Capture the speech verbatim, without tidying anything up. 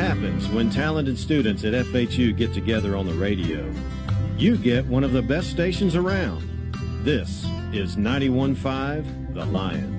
happens when talented students at F H U get together on the radio. You get one of the best stations around. This is ninety-one point five The Lion.